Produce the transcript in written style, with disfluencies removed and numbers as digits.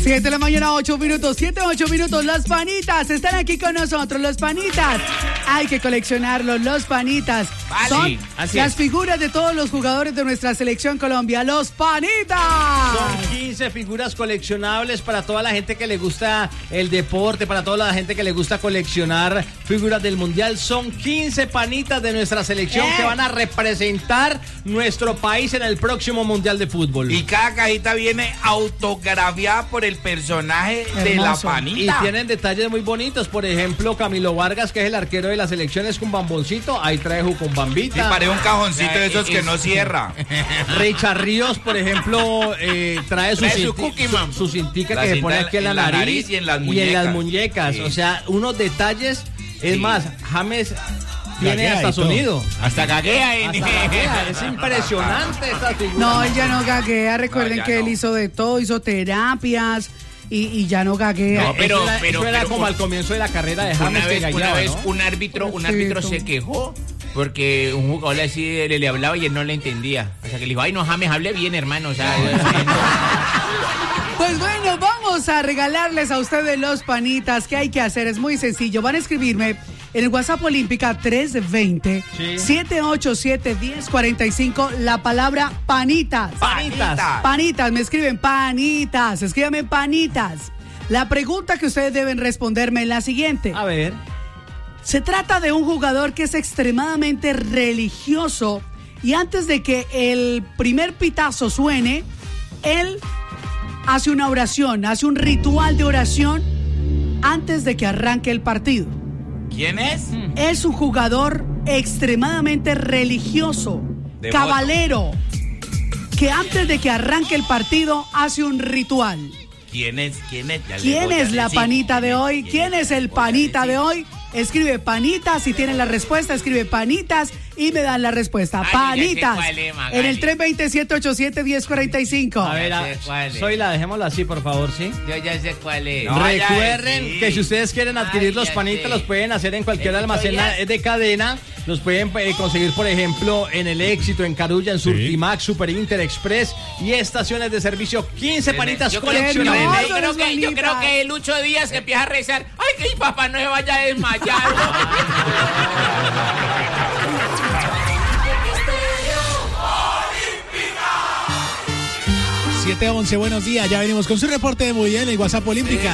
7 de la mañana, 8 minutos, 8 minutos. Los panitas están aquí con nosotros, los panitas. Hay que coleccionarlos, los panitas. Vale, son así las es. figuras de todos los jugadores de nuestra selección Colombia, los panitas. Son 15 figuras coleccionables para toda la gente que le gusta el deporte, para toda la gente que le gusta coleccionar figuras del mundial. Son 15 panitas de nuestra selección que van a representar nuestro país en el próximo mundial de fútbol. Y cada cajita viene autografiada por el personaje de la Hermoso. Y panita. tienen detalles muy bonitos. Por ejemplo, Camilo Vargas, que es el arquero de la selección, es con bamboncito. Ahí trae con Sí, bambita. parece un cajoncito de esos que no cierra. Richard Ríos, por ejemplo, trae su Cookie Man. su cintica La que se cinta pone aquí en la nariz y en las muñecas. Sí. O sea, unos detalles. Es Sí. más, James tiene Gaguea hasta y todo. sonido. Hasta caguea. Hasta gaguea. Es impresionante esta figura. No, él ya no gaguea. Recuerden No, ya que él no. hizo de todo, hizo terapias y ya no gaguea. No, pero- Eso era como al comienzo de la carrera de James Una que vez, gagueaba, ¿no? un árbitro Pobrecito. se quejó porque un jugador así le hablaba y él no le entendía. O sea que le dijo, ay no, James, hable bien, hermano. O sea, Pues bueno, vamos a regalarles a ustedes los panitas. ¿Qué hay que hacer? Es muy sencillo. Van a escribirme en el WhatsApp Olímpica 320-787-1045 la palabra panitas. Panitas. Panitas, me escriben panitas. Escríbanme panitas. La pregunta que ustedes deben responderme es la siguiente. A ver. Se trata de un jugador que es extremadamente religioso y antes de que el primer pitazo suene, él hace una oración, hace un ritual de oración antes de que arranque el partido. ¿Quién es? Es un jugador extremadamente religioso, Devoto. cabalero, que antes de que arranque el partido hace un ritual. ¿Quién es? Ya le ¿Quién voy a es la decir. panita de hoy? ¿Quién es el Voy a panita decir. de hoy? Escribe panitas, si tienen la respuesta, escribe panitas y me dan la respuesta. Ay, Panitas. ya sé cuál es, Magali. En el 320-787-1045. A ver, Ya sé cuál es. Soy la, dejémoslo así, por favor, ¿sí? Yo ya sé cuál es. Recuerden que si ustedes quieren adquirir Ay, los ya panitas, sé. los pueden hacer en cualquier ¿En almacén Victorias? de cadena. Los pueden conseguir, por ejemplo, en El Éxito, en Carulla, en Surtimax, Super Inter Express y estaciones de servicio. 15 panitas Yo creo, coleccionables. hermoso. yo creo que el Lucho Díaz empieza a rezar. Ay, que mi papá no se vaya a desmayar. 7:11, buenos días. Ya venimos con su reporte de muy bien en el WhatsApp Olímpica.